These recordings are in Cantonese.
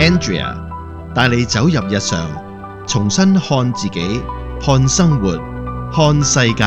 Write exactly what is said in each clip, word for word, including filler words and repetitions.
Andrea 帶你走入日常，重新看自己，看生活，看世界。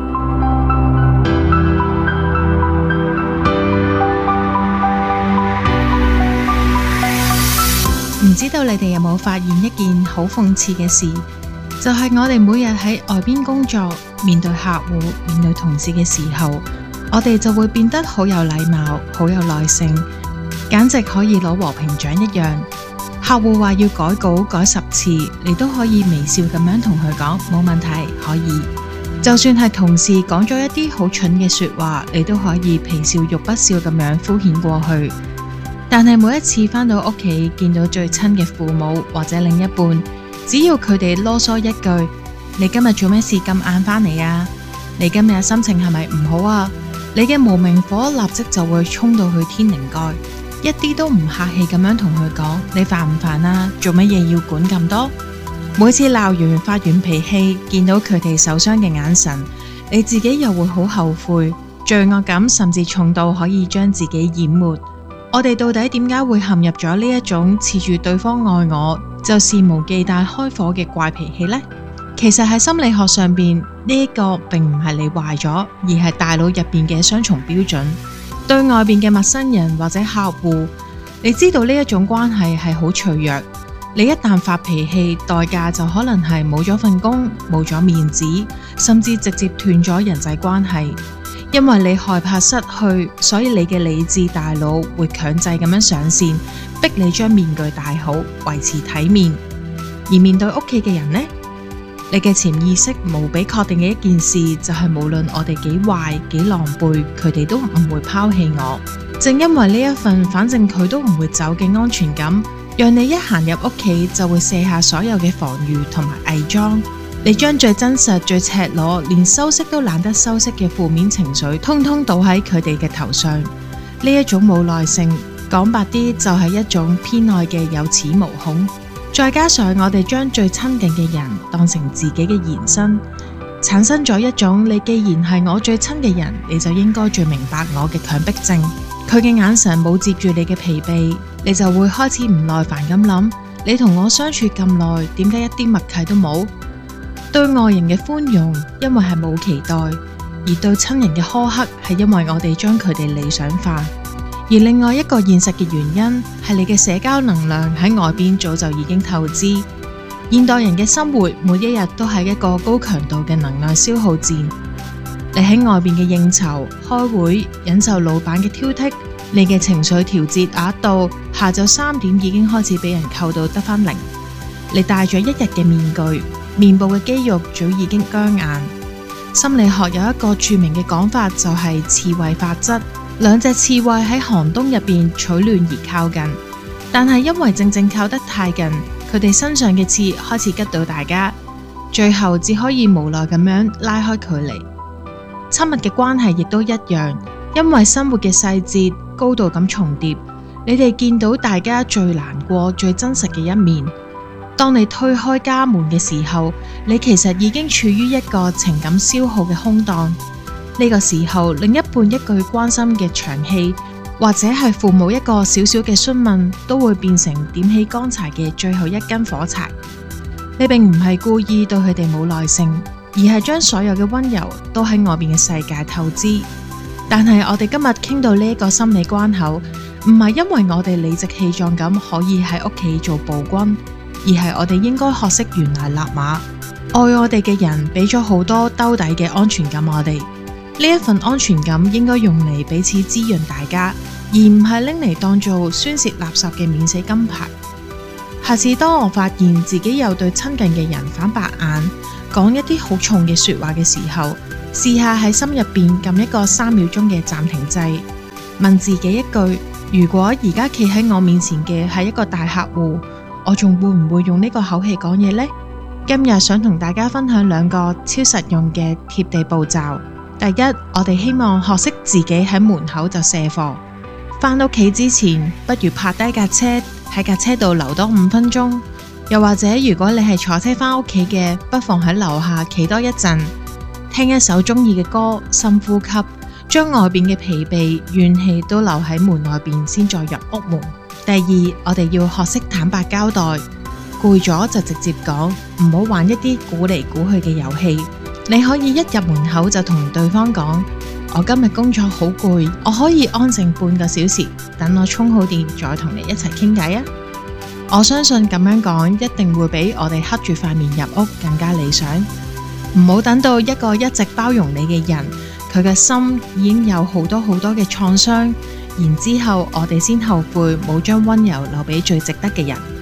唔知道你哋有冇發現一件好諷刺嘅事，就係我哋每日喺外邊工作，面對客戶、面對同事嘅時候，我哋就會變得好有禮貌、好有耐性，簡直可以攞和平獎一樣。客戶話要改稿改十次，你都可以微笑咁樣同佢講冇問題，可以。就算係同事講咗一啲好蠢嘅說話，你都可以皮笑肉不笑咁樣敷衍過去。但係每一次返到屋企，見到最親嘅父母或者另一半，只要佢哋囉嗦一句，你今日做咩事咁晏返嚟啊？你今日心情係咪唔好啊？你嘅無名火立即就會衝到去天靈蓋，一啲都唔客氣咁樣同佢講，你煩唔煩啊？做乜嘢要管咁多？每次鬧完發完脾氣，見到佢哋受傷嘅眼神，你自己又會好後悔，罪惡感甚至重到可以將自己淹沒。我哋到底點解會陷入咗呢一種恃住對方愛我就肆無忌憚開火嘅怪脾氣呢？其實喺心理學上邊，呢一個並唔係你壞咗，而係大腦入邊嘅雙重標準。對外邊嘅陌生人或者客戶，你知道呢一種關係係好脆弱，你一旦發脾氣，代價就可能係冇咗份工、冇咗面子，甚至直接斷咗人際關係。因為你害怕失去，所以你嘅理智大腦會強制咁樣上線，逼你將面具戴好，維持體面。而面對屋企嘅人呢，你嘅潛意識無比確定嘅一件事就係無論我哋幾壞幾狼狽，佢哋都唔會拋棄我。正因為呢一份反正佢都唔會走嘅安全感，讓你一行入屋企就會卸下所有嘅防禦同埋偽裝。你將最真實、最赤裸，連修飾都懶得修飾嘅負面情緒，通通倒喺佢哋嘅頭上。呢一種冇耐性，講白啲就係一種偏愛嘅有恃無恐。再加上我哋將最親近嘅人當成自己嘅延伸，產生咗一種你既然係我最親嘅人，你就應該最明白我嘅強迫症。佢嘅眼神冇接住你嘅疲憊，你就會開始唔耐煩咁諗：你同我相處咁耐，點解一啲默契都冇？對外人嘅寬容，因為係冇期待；而對親人嘅苛刻，係因為我哋將佢哋理想化。而另外一個現實嘅原因，係你嘅社交能量喺外邊早就已經透支。現代人嘅生活，每一日都係一個高強度嘅能量消耗戰。你喺外邊嘅應酬、開會，忍受老闆嘅挑剔，你嘅情緒調節額度，下晝三點已經開始俾人扣到得返零。你戴咗一日嘅面具，面部嘅肌肉早已經僵硬。心理學有一個著名嘅講法，就係刺蝟法則。兩隻刺蝟喺寒冬入邊取暖而靠近，但係因為正正靠得太近，佢哋身上嘅刺開始拮到大家，最後只可以無奈咁樣拉開距離。親密嘅關係亦都一樣，因為生活嘅細節高度咁重疊，你哋見到大家最難過、最真實嘅一面。當你推開家門嘅時候，你其實已經處於一個情感消耗嘅空檔。呢個時候，另一半一句關心嘅長氣，或者係父母一個小小嘅詢問，都會變成點起乾柴嘅最後一根火柴。你並唔係故意對佢哋冇耐性，而係將所有嘅溫柔都喺外邊嘅世界透支。但係我哋今日傾到呢一個心理關口，唔係因為我哋理直氣壯咁可以喺屋企做暴君，而係我哋應該學識懸崖勒馬。愛我哋嘅人俾咗好多兜底嘅安全感我哋。呢一份安全感應該用嚟彼此滋潤大家，而唔係拎嚟當做宣洩垃圾嘅免死金牌。下次當我發現自己有對親近嘅人反白眼，講一啲好重嘅說話嘅時候，試下喺心入邊撳一個三秒鐘嘅暫停掣，問自己一句：如果而家企喺我面前嘅係一個大客戶，我仲會唔會用呢個口氣講嘢呢？今日想同大家分享兩個超實用嘅貼地步驟。第一，我哋希望學識自己喺門口就卸貨。返屋企之前，不如泊低架車，喺架車度留多五分鐘。又或者，如果你係坐車返屋企嘅，不妨喺樓下企多一陣，聽一首中意嘅歌，深呼吸，將外邊嘅疲憊、怨氣都留喺門外邊，先再入屋門。 第二，我哋要學識坦白交代，攰咗就直接講，唔好玩一啲估嚟估去嘅遊戲。你可以一入門口就同對方講，我今日工作好攰，我可以安靜半個小時，等我充好電再同你一齊傾偈啊！我相信咁樣講一定會比我哋黑住塊面入屋更加理想。唔好等到一個一直包容你嘅人，佢嘅心已經有好多好多嘅創傷，然之後我哋先後悔冇將溫柔留俾最值得嘅人。